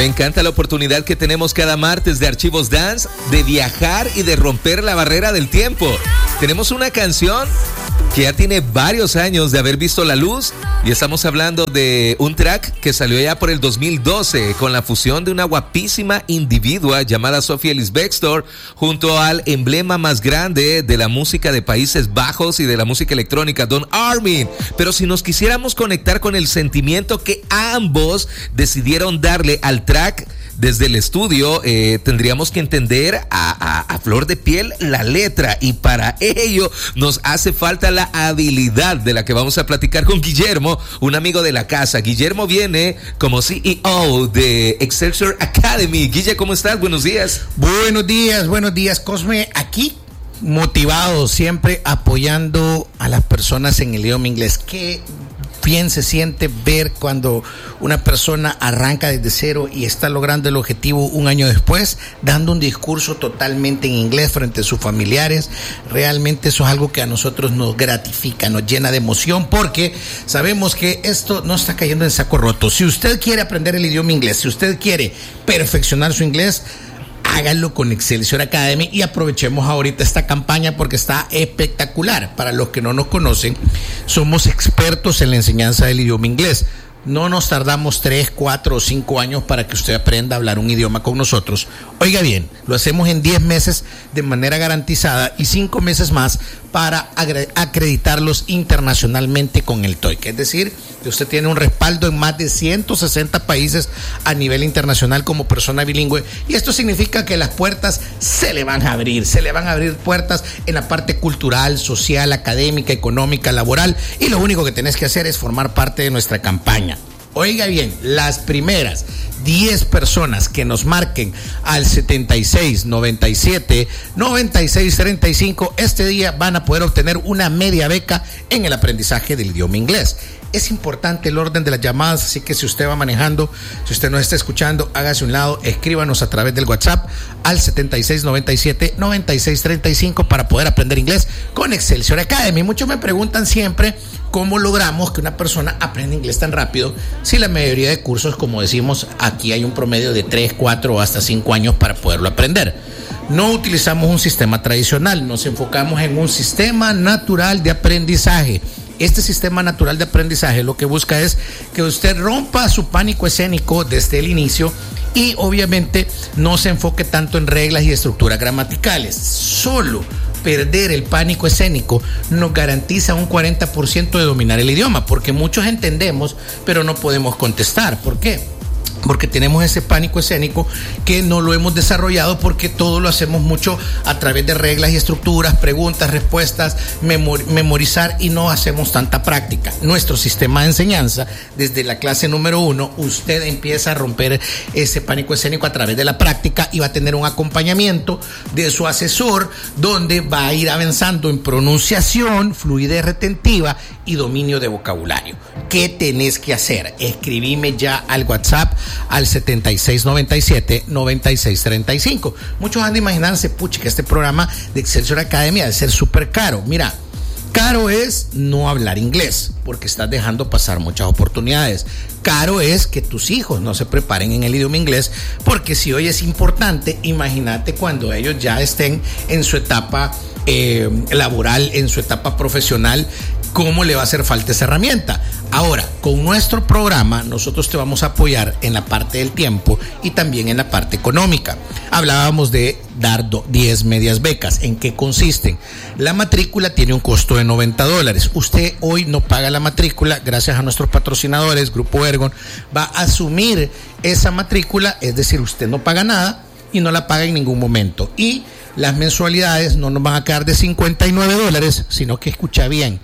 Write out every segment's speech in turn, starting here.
Me encanta la oportunidad que tenemos cada martes de Archivos Dance de viajar y de romper la barrera del tiempo. Tenemos una canción que ya tiene varios años de haber visto la luz y estamos hablando de un track que salió ya por el 2012 con la fusión de una guapísima individua llamada Sophie Ellis Bextor junto al emblema más grande de la música de Países Bajos y de la música electrónica, Don Armin. Pero si nos quisiéramos conectar con el sentimiento que ambos decidieron darle al track desde el estudio, tendríamos que entender a flor de piel la letra, y para ello nos hace falta la habilidad de la que vamos a platicar con Guillermo, un amigo de la casa. Guillermo viene como CEO de Excelsior Academy. Guille, ¿cómo estás? Buenos días. Buenos días, Cosme. Aquí motivado, siempre apoyando a las personas en el idioma inglés. Qué bien se siente ver cuando una persona arranca desde cero y está logrando el objetivo un año después, dando un discurso totalmente en inglés frente a sus familiares. Realmente eso es algo que a nosotros nos gratifica, nos llena de emoción, porque sabemos que esto no está cayendo en saco roto. Si usted quiere aprender el idioma inglés, si usted quiere perfeccionar su inglés, háganlo con Excelsior Academy y aprovechemos ahorita esta campaña porque está espectacular. Para los que no nos conocen, somos expertos en la enseñanza del idioma inglés. No nos tardamos 3, 4 o 5 años para que usted aprenda a hablar un idioma con nosotros. Oiga bien, lo hacemos en 10 meses de manera garantizada y 5 meses más para acreditarlos internacionalmente con el TOEIC. Es decir, que usted tiene un respaldo en más de 160 países a nivel internacional como persona bilingüe, y esto significa que las puertas se le van a abrir puertas en la parte cultural, social, académica, económica, laboral, y lo único que tenés que hacer es formar parte de nuestra campaña. Oiga bien, las primeras 10 personas que nos marquen al 76 97 96 35 este día van a poder obtener una media beca en el aprendizaje del idioma inglés. Es importante el orden de las llamadas, así que si usted va manejando, si usted nos está escuchando, hágase un lado, escríbanos a través del WhatsApp al 76 97 96 35 para poder aprender inglés con Excelsior Academy. Muchos me preguntan siempre cómo logramos que una persona aprenda inglés tan rápido si la mayoría de cursos, como decimos, aquí hay un promedio de 3, 4 o hasta 5 años para poderlo aprender. No utilizamos un sistema tradicional, nos enfocamos en un sistema natural de aprendizaje. Este sistema natural de aprendizaje lo que busca es que usted rompa su pánico escénico desde el inicio y obviamente no se enfoque tanto en reglas y estructuras gramaticales. Solo perder el pánico escénico nos garantiza un 40% de dominar el idioma, porque muchos entendemos, pero no podemos contestar. ¿Por qué? Porque tenemos ese pánico escénico que no lo hemos desarrollado, porque todo lo hacemos mucho a través de reglas y estructuras, preguntas, respuestas, memorizar, y no hacemos tanta práctica. Nuestro sistema de enseñanza, desde la clase número 1, usted empieza a romper ese pánico escénico a través de la práctica y va a tener un acompañamiento de su asesor donde va a ir avanzando en pronunciación, fluidez retentiva y dominio de vocabulario. ¿Qué tenés que hacer? Escribime ya al WhatsApp al 76 97 96 35. Muchos han de imaginarse, que este programa de Excelsior Academy ha de ser súper caro. Mira, caro es no hablar inglés, porque estás dejando pasar muchas oportunidades. Caro es que tus hijos no se preparen en el idioma inglés, porque si hoy es importante, imagínate cuando ellos ya estén en su etapa laboral, en su etapa profesional, ¿cómo le va a hacer falta esa herramienta? Ahora, con nuestro programa, nosotros te vamos a apoyar en la parte del tiempo y también en la parte económica. Hablábamos de dar 10 medias becas. ¿En qué consisten? La matrícula tiene un costo de $90. Usted hoy no paga la matrícula, gracias a nuestros patrocinadores, Grupo Ergon, va a asumir esa matrícula, es decir, usted no paga nada y no la paga en ningún momento. Y las mensualidades no nos van a quedar de $59, sino que escucha bien,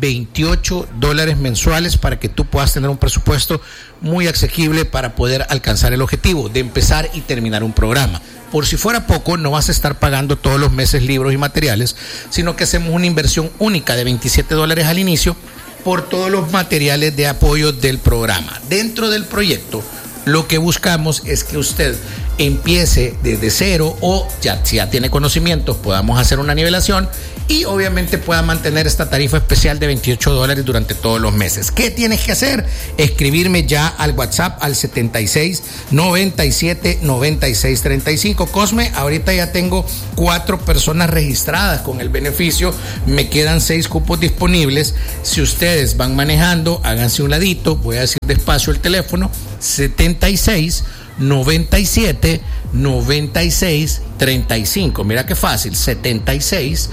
$28 mensuales, para que tú puedas tener un presupuesto muy asequible para poder alcanzar el objetivo de empezar y terminar un programa. Por si fuera poco, no vas a estar pagando todos los meses libros y materiales, sino que hacemos una inversión única de $27 al inicio por todos los materiales de apoyo del programa. Dentro del proyecto, lo que buscamos es que usted empiece desde cero, o ya, si ya tiene conocimientos, podamos hacer una nivelación y obviamente pueda mantener esta tarifa especial de $28 durante todos los meses. ¿Qué tienes que hacer? Escribirme ya al WhatsApp al 76 97 96 35. Cosme, ahorita ya tengo 4 personas registradas con el beneficio, me quedan 6 cupos disponibles. Si ustedes van manejando, háganse un ladito, voy a decir despacio el teléfono: 76 97 96 35. Mira qué fácil: 76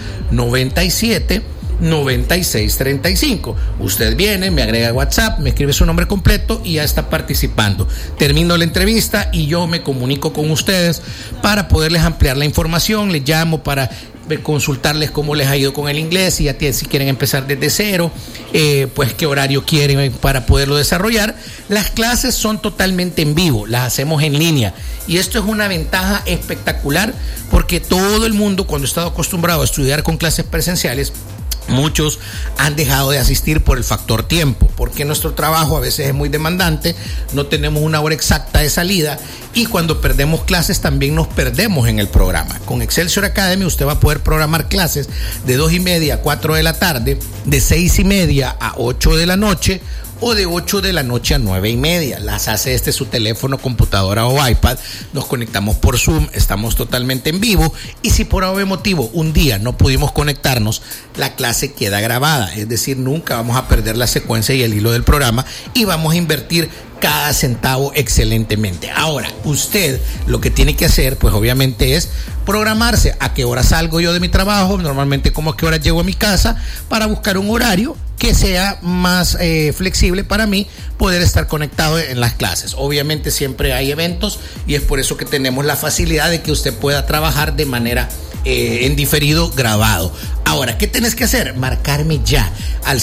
97 96 35. Usted viene, me agrega WhatsApp, me escribe su nombre completo y ya está participando. Termino la entrevista y yo me comunico con ustedes para poderles ampliar la información. Les llamo para consultarles cómo les ha ido con el inglés, y si quieren empezar desde cero, pues qué horario quieren para poderlo desarrollar. Las clases son totalmente en vivo, las hacemos en línea, y esto es una ventaja espectacular porque todo el mundo, cuando ha estado acostumbrado a estudiar con clases presenciales, muchos han dejado de asistir por el factor tiempo, porque nuestro trabajo a veces es muy demandante, no tenemos una hora exacta de salida, y cuando perdemos clases también nos perdemos en el programa. Con Excelsior Academy usted va a poder programar clases de 2:30 a 4 de la tarde, de 6:30 a 8 de la noche, o de 8 de la noche a 9:30. Las hace su teléfono, computadora o iPad. Nos conectamos por Zoom, estamos totalmente en vivo, y si por algún motivo un día no pudimos conectarnos, la clase queda grabada, es decir, nunca vamos a perder la secuencia y el hilo del programa, y vamos a invertir cada centavo excelentemente. Ahora, usted lo que tiene que hacer, pues obviamente, es programarse a qué hora salgo yo de mi trabajo, normalmente como a qué hora llego a mi casa, para buscar un horario que sea más flexible para mí poder estar conectado en las clases. Obviamente siempre hay eventos, y es por eso que tenemos la facilidad de que usted pueda trabajar de manera en diferido grabado. Ahora, ¿qué tenés que hacer? Marcarme ya al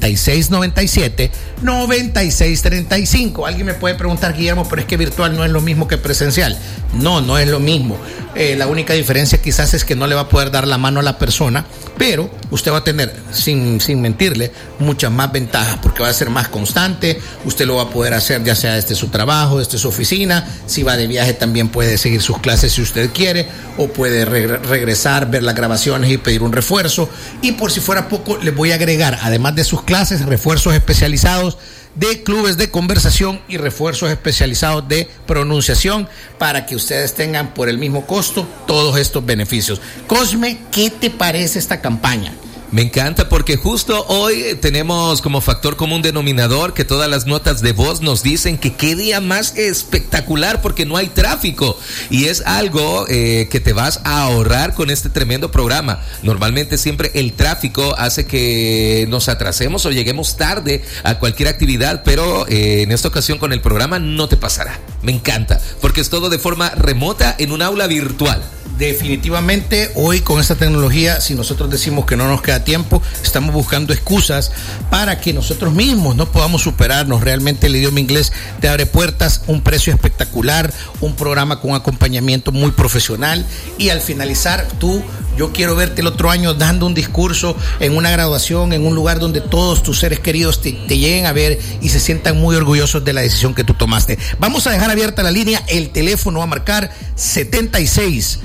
7697 9635. Alguien me puede preguntar: Guillermo, pero es que virtual no es lo mismo que presencial. No es lo mismo. La única diferencia quizás es que no le va a poder dar la mano a la persona, pero usted va a tener, sin mentirle, muchas más ventajas, porque va a ser más constante. Usted lo va a poder hacer ya sea desde su trabajo, desde su oficina. Si va de viaje también puede seguir sus clases si usted quiere, o puede regresar, ver las grabaciones y pedir un refuerzo. Y por si fuera poco, les voy a agregar, además de sus clases, refuerzos especializados de clubes de conversación y refuerzos especializados de pronunciación, para que ustedes tengan por el mismo costo todos estos beneficios. Cosme, ¿qué te parece esta campaña? Me encanta, porque justo hoy tenemos como factor común denominador que todas las notas de voz nos dicen que qué día más espectacular, porque no hay tráfico, y es algo que te vas a ahorrar con este tremendo programa. Normalmente siempre el tráfico hace que nos atrasemos o lleguemos tarde a cualquier actividad, pero en esta ocasión con el programa no te pasará. Me encanta, porque es todo de forma remota en un aula virtual. Definitivamente hoy con esta tecnología, si nosotros decimos que no nos queda tiempo, estamos buscando excusas para que nosotros mismos no podamos superarnos. Realmente el idioma inglés te abre puertas, un precio espectacular, un programa con acompañamiento muy profesional, y al finalizar yo quiero verte el otro año dando un discurso en una graduación, en un lugar donde todos tus seres queridos te lleguen a ver y se sientan muy orgullosos de la decisión que tú tomaste. Vamos a dejar abierta la línea, el teléfono va a marcar 76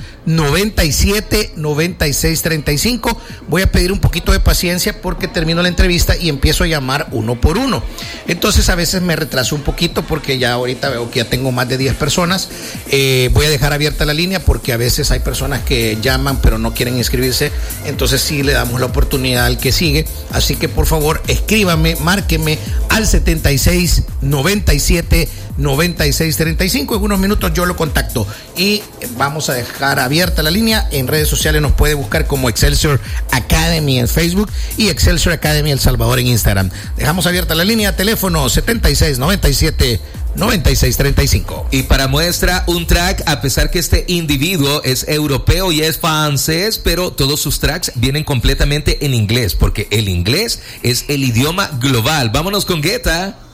97 96 35. Voy a pedir un poquito de paciencia porque termino la entrevista y empiezo a llamar uno por uno. Entonces a veces me retraso un poquito porque ya ahorita veo que ya tengo más de 10 personas. Voy a dejar abierta la línea porque a veces hay personas que llaman pero no quieren inscribirse. Entonces sí le damos la oportunidad al que sigue. Así que por favor escríbame, márqueme al 76 97 96 35. En unos minutos yo lo contacto y vamos a dejar abierta la línea. En redes sociales nos puede buscar como Excelsior Academy en Facebook y Excelsior Academy El Salvador en Instagram. Dejamos abierta la línea, teléfono 76 97 96 35. Y para muestra un track, a pesar que este individuo es europeo y es francés, pero todos sus tracks vienen completamente en inglés, porque el inglés es el idioma global. Vámonos con Guetta.